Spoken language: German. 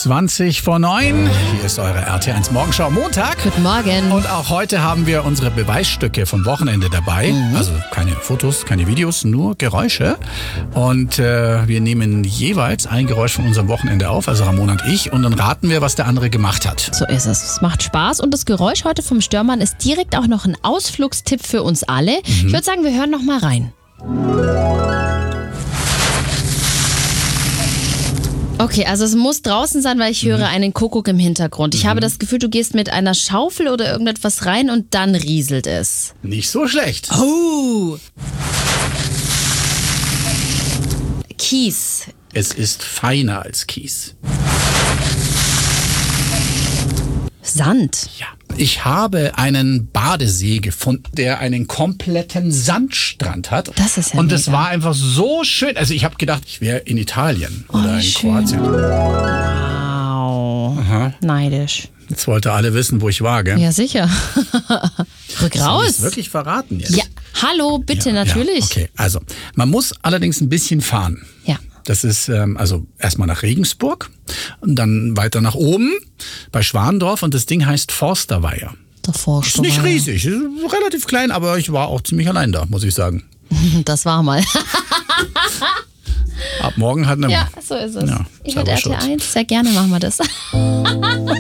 20 vor 9. Hier ist eure RT1 Morgenschau Montag. Guten Morgen. Und auch heute haben wir unsere Beweisstücke vom Wochenende dabei. Also keine Fotos, keine Videos, nur Geräusche. Und wir nehmen jeweils ein Geräusch von unserem Wochenende auf, also Ramona und ich. Und dann raten wir, was der andere gemacht hat. So ist es. Es macht Spaß. Und das Geräusch heute vom Störmann ist direkt auch noch ein Ausflugstipp für uns alle. Ich würde sagen, wir hören noch mal rein. Okay, also es muss draußen sein, weil ich höre einen Kuckuck im Hintergrund. Ich habe das Gefühl, du gehst mit einer Schaufel oder irgendetwas rein und dann rieselt es. Nicht so schlecht. Oh! Kies. Es ist feiner als Kies. Sand. Ja. Ich habe einen Badesee gefunden, der einen kompletten Sandstrand hat. Das ist ja Und das mega. war einfach so schön. Also ich habe gedacht, ich wäre in Italien oder in schön. Kroatien. Wow. Neidisch. Jetzt wollte alle wissen, wo ich war, gell? Ja, sicher. Rück Soll raus. ich's wirklich verraten jetzt? Ja, hallo, bitte, natürlich. Ja, okay, also man muss allerdings ein bisschen fahren. Ja. Das ist also erstmal nach Regensburg und dann weiter nach oben bei Schwandorf und das Ding heißt Forsterweiher. Davor Ist nicht riesig, ist relativ klein, aber ich war auch ziemlich allein da, muss ich sagen. Das war mal. Ab morgen hat eine... Ja, so ist es. Ja, Ich würde selber schuld. RT1, sehr gerne machen wir das.